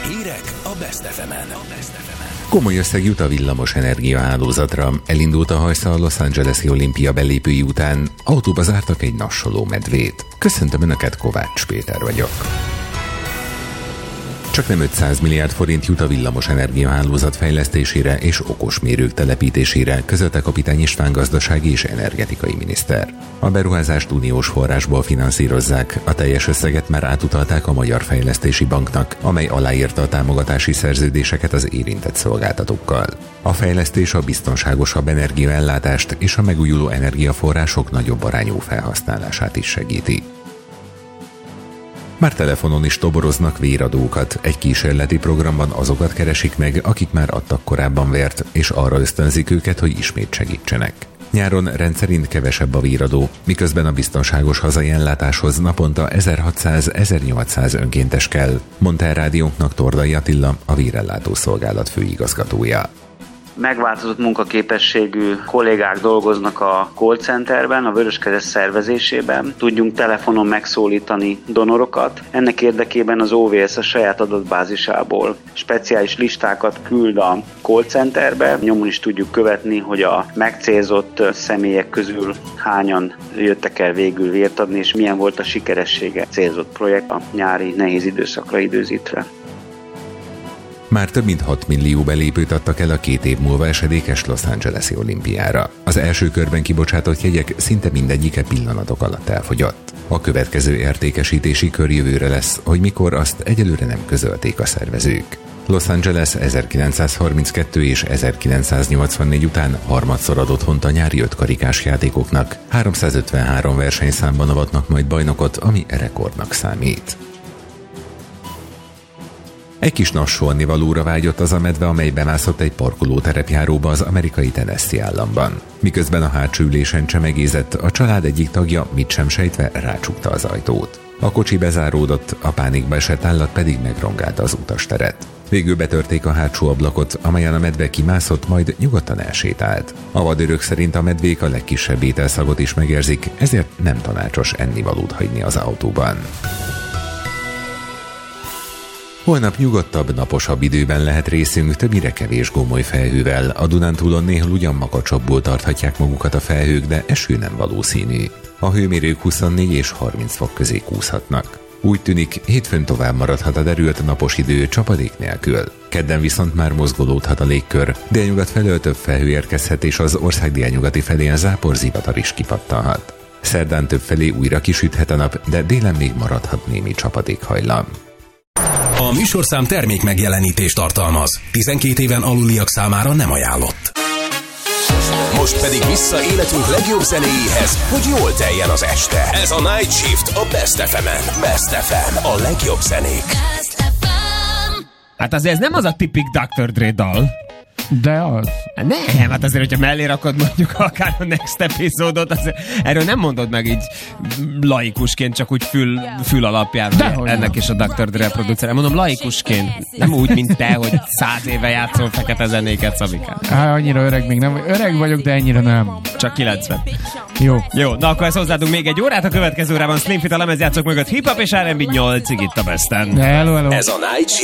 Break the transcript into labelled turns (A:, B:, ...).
A: Hírek a Best FM-en.
B: Komoly összeg jut a villamos energiahálózatra. Elindult a hajsza a Los Angeles-i olimpia belépői után. Autóba zártak egy nassoló medvét. Köszöntöm Önöket, Kovács Péter vagyok. Csak nem 500 milliárd forint jut a villamos energiahálózat fejlesztésére és okosmérők telepítésére, közölte kapitány István gazdasági és energetikai miniszter. A beruházást uniós forrásból finanszírozzák, a teljes összeget már átutalták a Magyar Fejlesztési Banknak, amely aláírta a támogatási szerződéseket az érintett szolgáltatókkal. A fejlesztés a biztonságosabb energiaellátást és a megújuló energiaforrások nagyobb arányú felhasználását is segíti. Már telefonon is toboroznak véradókat. Egy kísérleti programban azokat keresik meg, akik már adtak korábban vért, és arra ösztönzik őket, hogy ismét segítsenek. Nyáron rendszerint kevesebb a véradó, miközben a biztonságos hazai ellátáshoz naponta 1600-1800 önkéntes kell, mondta el rádiónknak Tordai Attila, a Vérellátó Szolgálat főigazgatója.
C: Megváltozott munkaképességű kollégák dolgoznak a call centerben, a Vöröskereszt szervezésében. Tudjunk telefonon megszólítani donorokat. Ennek érdekében az OVS a saját adatbázisából speciális listákat küld a call centerbe. Nyomon is tudjuk követni, hogy a megcélzott személyek közül hányan jöttek el végül vért adni, és milyen volt a sikeressége célzott projekt a nyári nehéz időszakra időzítve.
B: Már több mint 6 millió belépőt adtak el a 2 év múlva esedékes Los Angeles-i olimpiára. Az első körben kibocsátott jegyek szinte mindegyike pillanatok alatt elfogyott. A következő értékesítési kör jövőre lesz, hogy mikor, azt egyelőre nem közölték a szervezők. Los Angeles 1932 és 1984 után harmadszor adott hont a nyári 5 karikás játékoknak. 353 versenyszámban avatnak majd bajnokot, ami rekordnak számít. Egy kis nassolni valóra vágyott az a medve, amely bemászott egy parkolóterepjáróba az amerikai Tennessee államban. Miközben a hátsó ülésen csemegézett, a család egyik tagja mit sem sejtve rácsukta az ajtót. A kocsi bezáródott, a pánikba esett állat pedig megrongálta az utasteret. Végül betörték a hátsó ablakot, amelyen a medve kimászott, majd nyugodtan elsétált. A vadőrök szerint a medvék a legkisebb ételszagot is megérzik, ezért nem tanácsos ennivalót hagyni az autóban. Holnap nyugodtabb, naposabb időben lehet részünk, többnyire kevés gomoly felhővel. A Dunántúlon néhol ugyan makacsabbul tarthatják magukat a felhők, de eső nem valószínű. A hőmérők 24 és 30 fok közé kúszhatnak. Úgy tűnik, hétfőn tovább maradhat a derült napos idő csapadék nélkül. Kedden viszont már mozgolódhat a légkör, délnyugat felől több felhő érkezhet, és az ország délnyugati felén záporzivatar is kipattanhat. Szerdán több felé újra kisüthet a nap, de délen még maradhat némi csapadékhajlam.
A: A műsorszám termék megjelenítést tartalmaz. 12 éven aluliak számára nem ajánlott. Most pedig vissza életünk legjobb zenéjéhez, hogy jól teljen az este. Ez a Night Shift a Best FM-en. Best FM, a legjobb zenék.
D: Hát azért ez nem az a tipik Dr. Dre dal.
E: De az.
D: Nem, hát azért, hogyha mellé rakod mondjuk akár a Next epizódot, azért erről nem mondod meg így laikusként, csak úgy fül alapján. Ennek is a Dr. Dre producere. Mondom laikusként. Nem úgy, mint te, hogy 100 éve játszol fekete zenéket, Szabikán.
E: Annyira öreg még nem. Öreg vagyok, de ennyire nem.
D: Csak 90.
E: Jó,
D: na akkor ezt hozzáadunk még egy órát, a következő órában Slim Fit a lemezjátszók mögött hip-hop és R&B 8-ig itt a Besten.
E: Hello.
A: Ez a Night Shift.